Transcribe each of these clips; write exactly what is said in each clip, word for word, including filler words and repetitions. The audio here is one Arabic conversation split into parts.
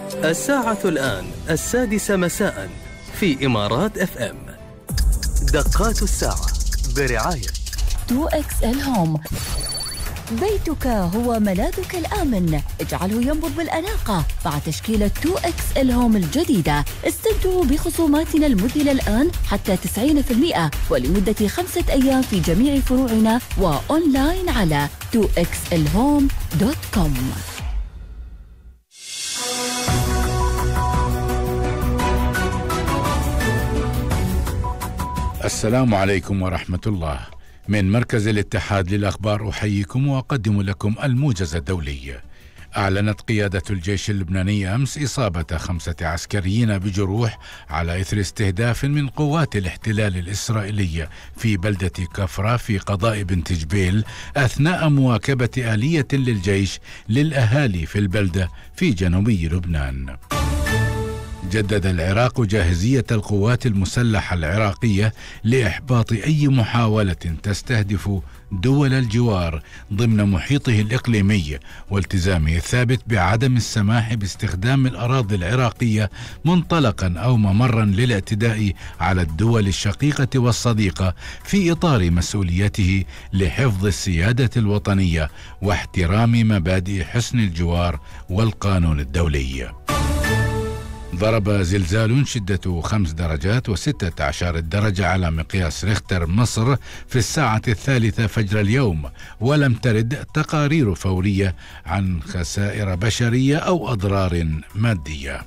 الساعة الآن السادسة مساء في إمارات اف ام. دقات الساعة برعاية تو إكس إل هوم. بيتك هو ملاذك الآمن، اجعله ينبض بالأناقة مع تشكيلة تو إكس إل هوم الجديدة. استمتعوا بخصوماتنا المذهلة الآن حتى تسعين بالمئة ولمدة خمسة أيام في جميع فروعنا وأونلاين على تو إكس إل هوم دوت كوم. السلام عليكم ورحمة الله. من مركز الاتحاد للأخبار أحييكم وأقدم لكم الموجز الدولي. أعلنت قيادة الجيش اللبناني أمس إصابة خمسة عسكريين بجروح على إثر استهداف من قوات الاحتلال الإسرائيلي في بلدة كفرة في قضاء بنت جبيل أثناء مواكبة آلية للجيش للأهالي في البلدة في جنوبي لبنان. جدد العراق جاهزية القوات المسلحة العراقية لإحباط أي محاولة تستهدف دول الجوار ضمن محيطه الإقليمي، والتزامه الثابت بعدم السماح باستخدام الأراضي العراقية منطلقا أو ممرا للاعتداء على الدول الشقيقة والصديقة في إطار مسؤوليته لحفظ السيادة الوطنية واحترام مبادئ حسن الجوار والقانون الدولي. ضرب زلزال شدته خمس درجات وستة عشر الدرجة على مقياس ريختر مصر في الساعة الثالثة فجر اليوم، ولم ترد تقارير فورية عن خسائر بشرية أو أضرار مادية.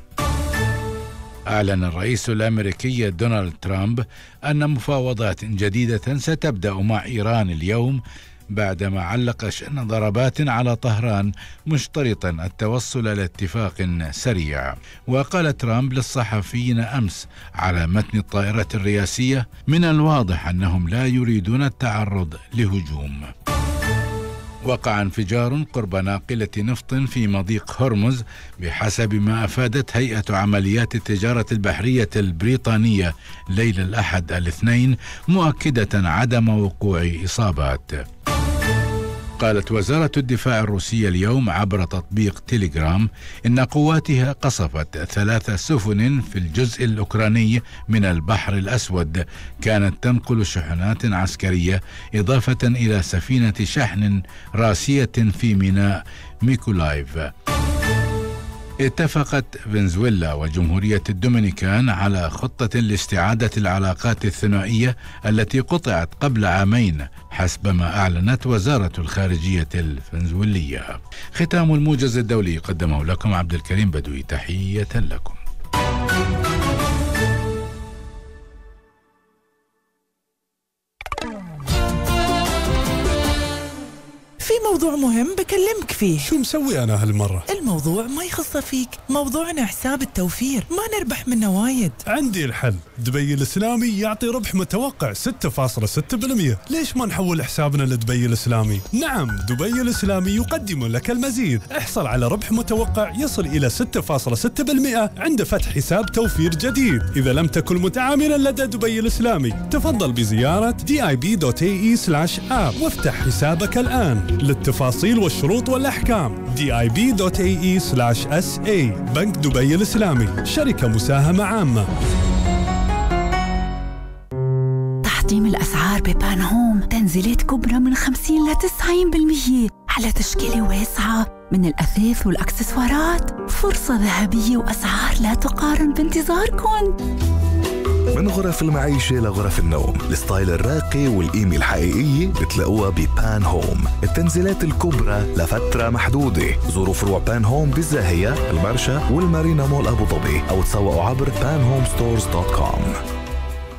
أعلن الرئيس الأمريكي دونالد ترامب أن مفاوضات جديدة ستبدأ مع إيران اليوم بعدما علق شأن ضربات على طهران مشترطا التوصل لاتفاق سريع. وقال ترامب للصحفيين أمس على متن الطائرة الرئاسية: من الواضح أنهم لا يريدون التعرض لهجوم. وقع انفجار قرب ناقلة نفط في مضيق هرمز بحسب ما أفادت هيئة عمليات التجارة البحرية البريطانية ليل الأحد الاثنين، مؤكدة عدم وقوع إصابات. قالت وزارة الدفاع الروسية اليوم عبر تطبيق تيليجرام إن قواتها قصفت ثلاث سفن في الجزء الأوكراني من البحر الأسود كانت تنقل شحنات عسكرية، إضافة إلى سفينة شحن راسية في ميناء ميكولايف. اتفقت فنزويلا وجمهورية الدومينيكان على خطة لاستعادة العلاقات الثنائية التي قطعت قبل عامين حسب ما أعلنت وزارة الخارجية الفنزويلية. ختام الموجز الدولي قدمه لكم عبد الكريم بدوي. تحية لكم. في موضوع مهم بكلمك فيه. شو مسوي أنا هالمرة؟ الموضوع ما يخص فيك، موضوعنا حساب التوفير، ما نربح منه وايد. عندي الحل، دبي الإسلامي يعطي ربح متوقع ستة فاصلة ستة بالمئة. ليش ما نحول حسابنا لدبي الإسلامي؟ نعم، دبي الإسلامي يقدم لك المزيد. احصل على ربح متوقع يصل إلى ستة فاصلة ستة بالمئة عند فتح حساب توفير جديد. إذا لم تكن متعاملا لدى دبي الإسلامي تفضل بزيارة دي آي بي دوت إيه إي سلاش آب وافتح حسابك الآن. للتفاصيل والشروط والأحكام دي آي بي دوت إيه إي سلاش إس إيه. بنك دبي الإسلامي، شركة مساهمة عامة. تحطيم الأسعار ببان هوم، تنزيلات كبرى من خمسين إلى تسعين بالمئة على تشكيلة واسعة من الأثاث والأكسسوارات. فرصة ذهبية وأسعار لا تقارن بانتظاركم. من غرف المعيشة لغرف النوم، الستايل الراقي والقيمة الحقيقية بتلاقوها ببان هوم. التنزيلات الكبرى لفترة محدودة. زوروا فروع بان هوم بالزاهية، المرشا والمارينا مول أبو ظبي، أو تسوقوا عبر بان هوم ستورز دوت كوم.